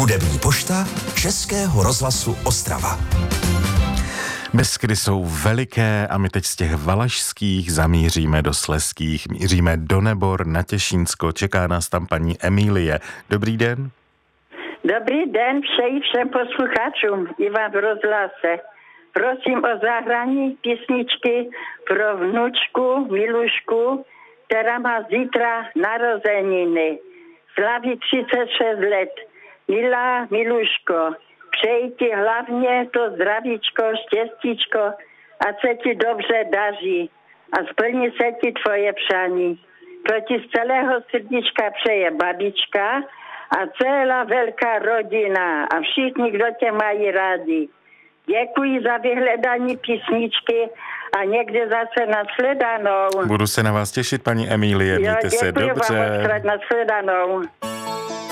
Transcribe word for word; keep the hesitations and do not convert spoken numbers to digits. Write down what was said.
Hudební pošta Českého rozhlasu Ostrava. Beskydy jsou veliké a my teď z těch valašských zamíříme do slezských, míříme do Nebor na Těšínsko. Čeká nás tam paní Emílie. Dobrý den. Dobrý den, přeji všem posluchačům i vám v rozhlase. Prosím o zahrání písničky pro vnučku Milušku, která má zítra narozeniny. Slaví třicet šest let. Milá Miluško, přeji ti hlavně to zdravíčko, štěstíčko, ať se ti dobře daří a splní se ti tvoje přání. Proti z celého srdíčka přeje babička a celá velká rodina a všichni, kdo tě mají rádi. Děkuji za vyhledání písničky a někde zase nashledanou. Budu se na vás těšit, paní Emílie, mějte jo, se dobře. Děkuji vám, nashledanou.